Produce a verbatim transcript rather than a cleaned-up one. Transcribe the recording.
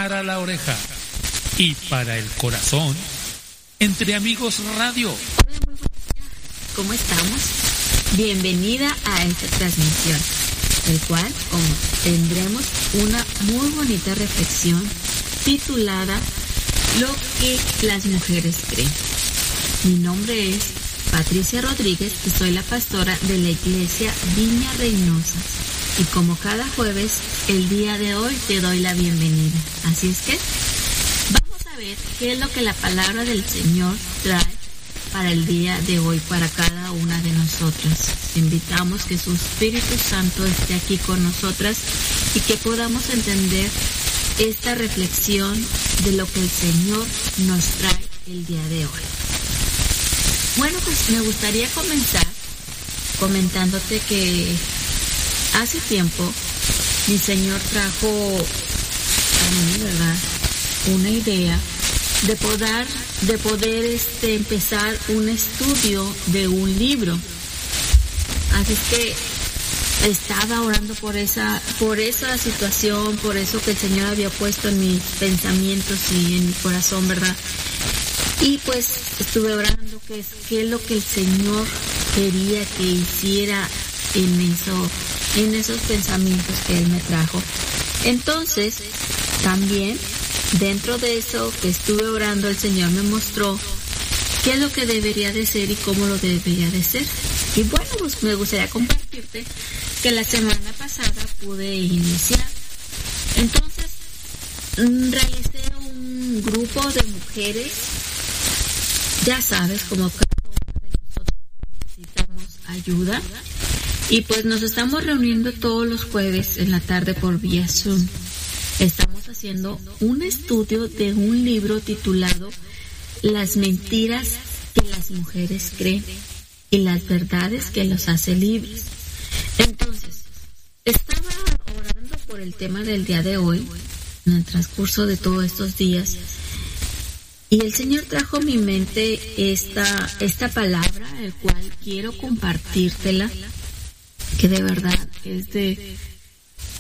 para la oreja y para el corazón, Entre Amigos Radio. Hola, muy buenos días. ¿Cómo estamos? Bienvenida a esta transmisión, el cual como tendremos una muy bonita reflexión titulada Lo que las mujeres creen. Mi nombre es Patricia Rodríguez y soy la pastora de la iglesia Viña Reynosa. Y como cada jueves, el día de hoy te doy la bienvenida. Así es que vamos a ver qué es lo que la palabra del Señor trae para el día de hoy, para cada una de nosotras. Te invitamos que su Espíritu Santo esté aquí con nosotras y que podamos entender esta reflexión de lo que el Señor nos trae el día de hoy. Bueno, pues me gustaría comenzar comentándote que hace tiempo mi Señor trajo a mí, ¿verdad?, una idea de poder, de poder este, empezar un estudio de un libro. Así es que estaba orando por esa, por esa situación, por eso que el Señor había puesto en mis pensamientos y en mi corazón, ¿verdad? Y pues estuve orando que es, qué es lo que el Señor quería que hiciera en eso, en esos pensamientos que Él me trajo. Entonces, también, dentro de eso que estuve orando, el Señor me mostró qué es lo que debería de ser y cómo lo debería de ser. Y bueno, pues me gustaría compartirte que la semana pasada pude iniciar. Entonces, realicé un grupo de mujeres. Ya sabes, como cada una de nosotros necesitamos ayuda. Y pues nos estamos reuniendo todos los jueves en la tarde por vía Zoom. Estamos haciendo un estudio de un libro titulado Las mentiras que las mujeres creen y las verdades que los hace libres. Entonces, estaba orando por el tema del día de hoy, en el transcurso de todos estos días, y el Señor trajo a mi mente esta, esta palabra, el cual quiero compartírtela, que de verdad es de,